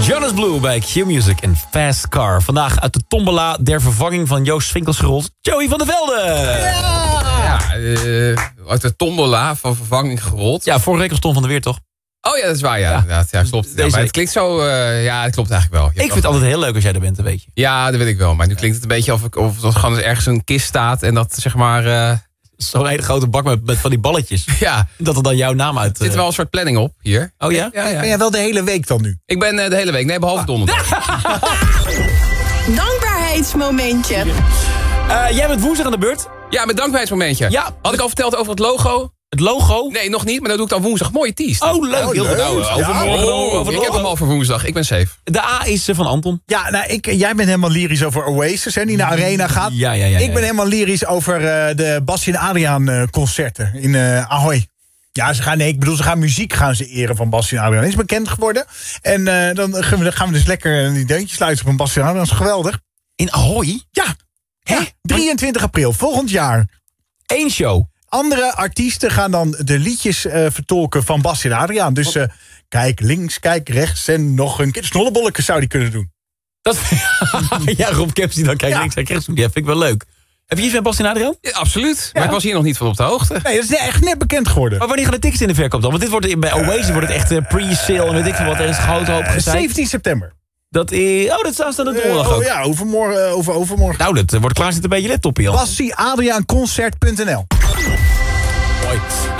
Jonas Blue bij Q-Music en Fast Car. Vandaag uit de tombola der vervanging van Joost Swinkels gerold. Joey van der Velde! Uit de tombola van vervanging gerold. Ja, vorige week was Tom van der Weer, toch? Oh ja, dat is waar, ja. Ja, klopt. Ja, maar het klinkt zo... ja, het klopt eigenlijk wel. Ik vind het altijd heel leuk als jij er bent, weet je. Ja, dat weet ik wel. Maar nu klinkt het een beetje of er gewoon ergens een kist staat en dat zeg maar... Zo'n hele grote bak met van die balletjes. Ja. Dat er dan jouw naam uit... Er zit wel een soort planning op hier. Oh ja? Ja. Ben jij wel de hele week dan nu? Ik ben de hele week. Nee, behalve donderdag. Dankbaarheidsmomentje. Jij bent woensdag aan de beurt. Ja, met dankbaarheidsmomentje. Ja. Had ik al verteld over het logo? Het logo? Nee, nog niet. Maar dat doe ik dan woensdag. Mooie tease. Oh, leuk. Heel goed. leuk. Overmorgen. Ik heb hem al voor woensdag. Ik ben safe. De A is van Anton. Ja, nou, jij bent helemaal lyrisch over Oasis, hè, die naar Arena gaat. Ja. Ik ben helemaal lyrisch over de Bassie en Adriaan concerten in Ahoy. Ja, ze gaan muziek eren van Bassie en Adriaan. Is bekend geworden. En dan gaan we dus lekker een deuntje sluiten op een Bassie en Adriaan. Dat is geweldig. In Ahoy? Ja. Hè? 23 april, volgend jaar. 1 show. Andere artiesten gaan dan de liedjes vertolken van Bassie en Adriaan. Dus kijk links, kijk rechts en nog een keer. Snollebolleke zou die kunnen doen. Dat, ja, Rob Kemps die dan kijkt links en rechts doen. Ja, vind ik wel leuk. Heb je iets met Bassie en Adriaan? Ja, absoluut. Maar ik was hier nog niet van op de hoogte. Nee, dat is echt net bekend geworden. Maar wanneer gaan de tickets in de verkoop dan? Want dit wordt bij Oasis wordt het echt pre-sale en weet ik veel wat. Er is een grote hoop gezegd. 17 september. Dat staat aan de donderdag ook. Ja, overmorgen. Nou, dat wordt klaarzitten bij je laptop, Jan. BassieAdriaanconcert.nl. Mooi.